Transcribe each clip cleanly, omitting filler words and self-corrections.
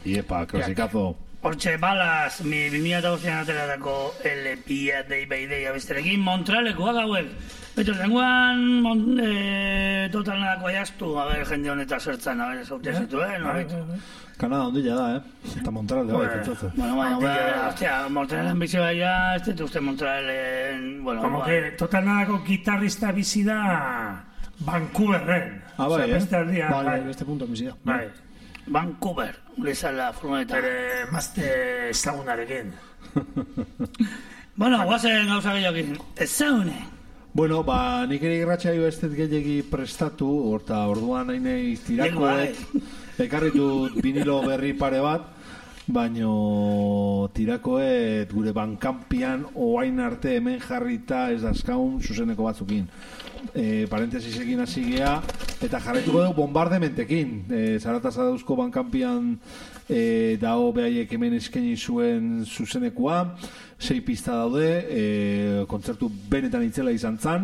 Iepa, klasikazo. Hortxe, balaz, 2008an ateratako LPA Day besterekin, Montrealekoak hauek. Beto, zenguan total nadako aiaztu, a ver, jende honeta zertzan, a ver, zaute zituen, Kanada ondila da, Eta Montreal de bai, pentsatzen. Bueno, hostia, Montrealen bizi baia, ez dut uste Montrealen, bueno... Como que total nadako gitarrista bizi da Vancouverren. Bai, Bai, beste punto bizi da. Bai. Vancouver, bezala furgoneta. Bere mazte ezagunarekin. Bueno, guazen gauza gehiokin. Ezagune. Bueno, nik ere irratxaio ez dut gehiagi prestatu, orduan nahi tirakoek ekarritut vinilo berri pare bat, baino tirakoet gure bankampian oain arte hemen jarrita ez dazkaun zuzeneko batzukin. Parentesisekin hasi gea, eta jarraituko dugu bombardementekin. Zarataz adauzko bankampian dao behaiek hemen eskaini zuen zuzenekua, 6 pista daude, kontzertu benetan itzela izan zan,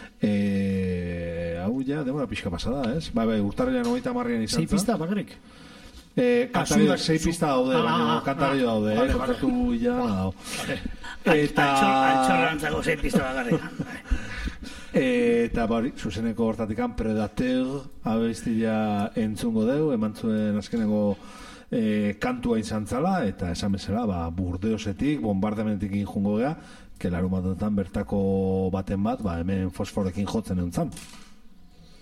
hau ja, demora pixka pasada, ez? Bai, urtarrilean 30an izan zan. 6 pista, bakarrik? Kantariak 6 pista daude, baina kantario daude, kontzertu ja dao. Eta... Altxorrantzako 6 pista bakarrik. Eta zuzeneko hortatikan Predateur abestia entzungo deu, eman zuen azkeneko kantua izan zala, eta esan bezala Burdeosetik, bombardamentik injungo gea, que larumatotan bertako baten bat, hemen fosforekin jotzen euntzan.